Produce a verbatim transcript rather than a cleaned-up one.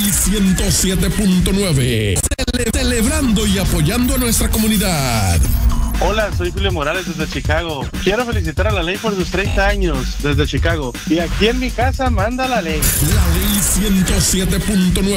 Ley ciento siete punto nueve. Cele- celebrando y apoyando a nuestra comunidad. Hola, soy Julio Morales desde Chicago. Quiero felicitar a la ley por sus treinta años desde Chicago. Y aquí en mi casa manda la ley. La Ley ciento siete punto nueve.